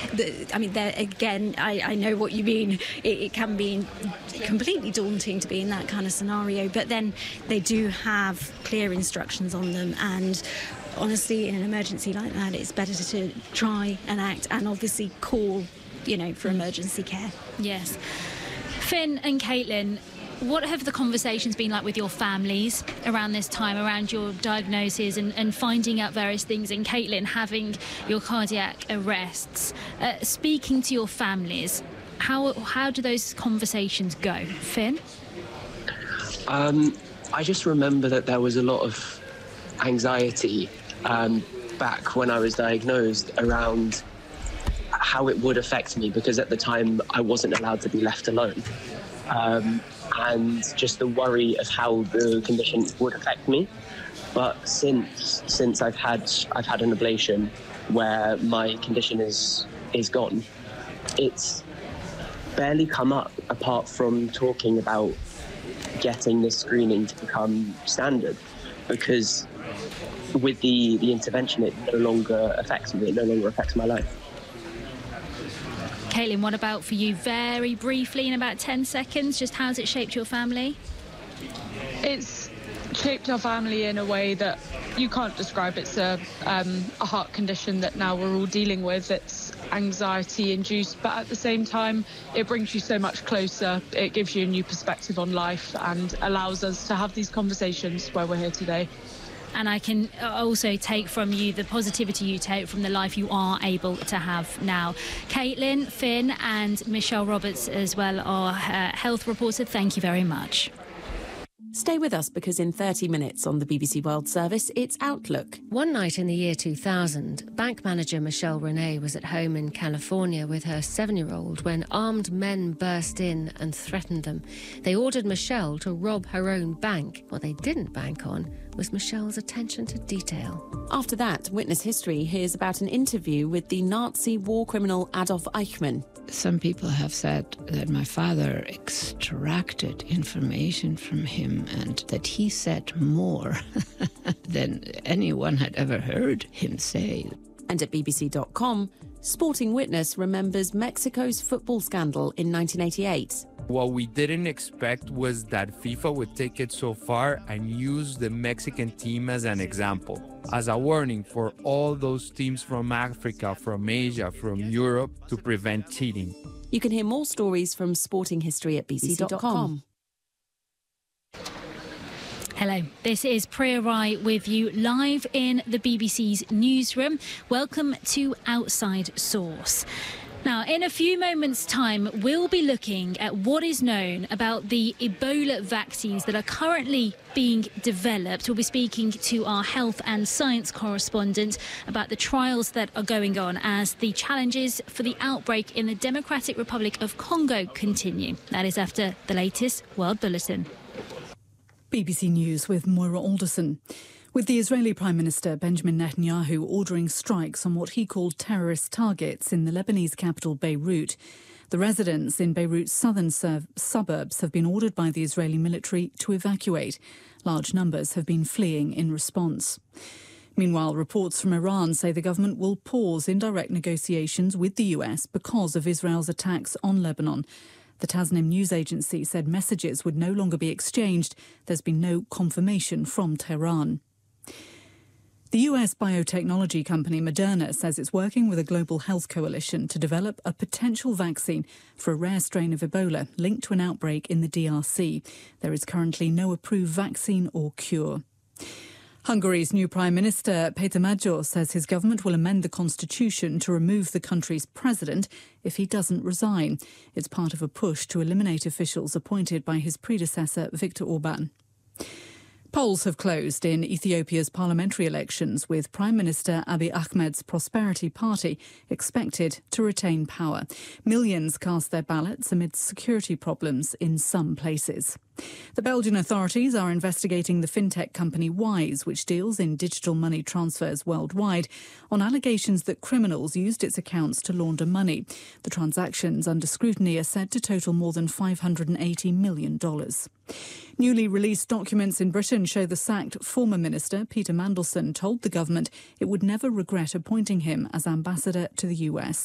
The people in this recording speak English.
there again, I know what you mean. It can be completely daunting to be in that kind of scenario, but then they do have clear instructions on them, and honestly, in an emergency like that, it's better to try and act and obviously call, for emergency care. Yes. Finn and Caitlin, what have the conversations been like with your families around this time, around your diagnosis and finding out various things, and Caitlin having your cardiac arrests? Speaking to your families, how do those conversations go? Finn? I just remember that there was a lot of anxiety back when I was diagnosed around how it would affect me, because at the time I wasn't allowed to be left alone. And just the worry of how the condition would affect me. But since I've had an ablation where my condition is gone, it's barely come up apart from talking about getting this screening to become standard, because with the intervention it no longer affects me, it no longer affects my life. Caitlin, what about for you? Very briefly, in about 10 seconds, just how's it shaped your family? It's shaped our family in a way that you can't describe. It's a heart condition that now we're all dealing with. It's anxiety-induced, but at the same time, it brings you so much closer. It gives you a new perspective on life and allows us to have these conversations where we're here today. And I can also take from you the positivity you take from the life you are able to have now. Caitlin, Finn and Michelle Roberts as well, our health reporter, thank you very much. Stay with us, because in 30 minutes on the BBC World Service, it's Outlook. One night in the year 2000, bank manager Michelle Renee was at home in California with her 7-year-old when armed men burst in and threatened them. They ordered Michelle to rob her own bank. What they didn't bank on was Michelle's attention to detail. After that, Witness History hears about an interview with the Nazi war criminal Adolf Eichmann. Some people have said that my father extracted information from him and that he said more than anyone had ever heard him say. And at BBC.com, Sporting Witness remembers Mexico's football scandal in 1988. What we didn't expect was that FIFA would take it so far and use the Mexican team as an example, as a warning for all those teams from Africa, from Asia, from Europe, to prevent cheating. You can hear more stories from Sporting History at BBC.com. Hello, this is Priya Rai with you live in the BBC's newsroom. Welcome to Outside Source. Now, in a few moments' time, we'll be looking at what is known about the Ebola vaccines that are currently being developed. We'll be speaking to our health and science correspondent about the trials that are going on as the challenges for the outbreak in the Democratic Republic of Congo continue. That is after the latest World Bulletin. BBC News with Moira Alderson. With the Israeli Prime Minister Benjamin Netanyahu ordering strikes on what he called terrorist targets in the Lebanese capital Beirut, the residents in Beirut's southern suburbs have been ordered by the Israeli military to evacuate. Large numbers have been fleeing in response. Meanwhile, reports from Iran say the government will pause indirect negotiations with the US because of Israel's attacks on Lebanon. The Tasnim news agency said messages would no longer be exchanged. There's been no confirmation from Tehran. The US biotechnology company Moderna says it's working with a global health coalition to develop a potential vaccine for a rare strain of Ebola linked to an outbreak in the DRC. There is currently no approved vaccine or cure. Hungary's new Prime Minister, Péter Magyar, says his government will amend the constitution to remove the country's president if he doesn't resign. It's part of a push to eliminate officials appointed by his predecessor, Viktor Orban. Polls have closed in Ethiopia's parliamentary elections, with Prime Minister Abiy Ahmed's Prosperity Party expected to retain power. Millions cast their ballots amidst security problems in some places. The Belgian authorities are investigating the fintech company Wise, which deals in digital money transfers worldwide, on allegations that criminals used its accounts to launder money. The transactions under scrutiny are said to total more than $580 million. Newly released documents in Britain show the sacked former minister, Peter Mandelson, told the government it would never regret appointing him as ambassador to the US.